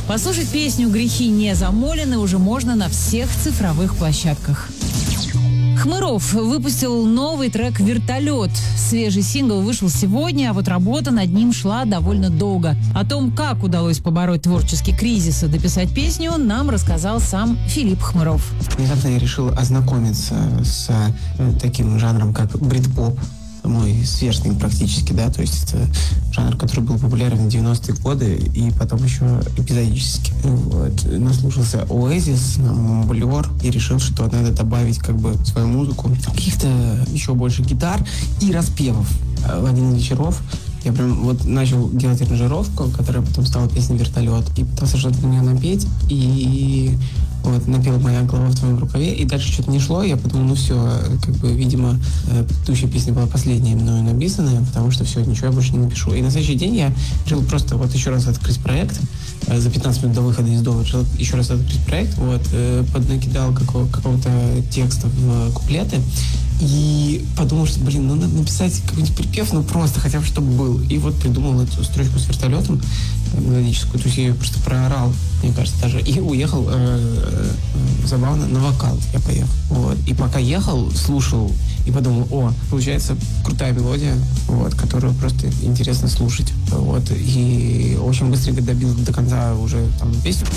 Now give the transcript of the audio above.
Послушать песню «Грехи не замолены» уже можно на всех цифровых площадках. Хмыров выпустил новый трек «Вертолет». Свежий сингл вышел сегодня, а вот работа над ним шла довольно долго. О том, как удалось побороть творческий кризис и дописать песню, нам рассказал сам Филипп Хмыров. Недавно я решил ознакомиться с таким жанром, как брит-поп. Мой сверстник практически, да, то есть это жанр, который был популярен в 90-е годы и потом еще эпизодически. Вот. Наслушался Oasis, Blur и решил, что надо добавить как бы в свою музыку каких-то еще больше гитар и распевов. В один из вечеров я прям вот начал делать аранжировку, которая потом стала песней «Вертолет», и пытался что-то на нее напеть, и вот напела «Моя голова в твоем рукаве», и дальше что-то не шло, я подумал, ну все, как бы, видимо, предыдущая песня была последняя мною написанная, потому что все, ничего я больше не напишу. И на следующий день я решил просто вот еще раз открыть проект, за 15 минут до выхода из дома решил еще раз открыть проект, вот, поднакидал какого-то текста в куплеты, и подумал, что, ну надо написать какой-нибудь припев, ну просто хотя бы чтобы был. И вот придумал эту строчку с вертолетом мелодическую, то есть я ее просто проорал, мне кажется, даже. И уехал забавно на вокал я поехал. Вот. И пока ехал, слушал и подумал, получается крутая мелодия, вот, которую просто интересно слушать. Вот. И очень быстренько добил до конца уже там песню.